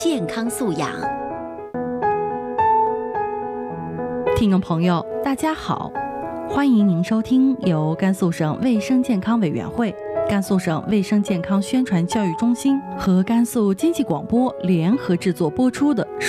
健康素养。 听众朋友，大家好，欢迎您收听由甘肃省卫生健康委员会、甘肃省卫生健康宣传教育中心和甘肃经济广播联合制作播出的《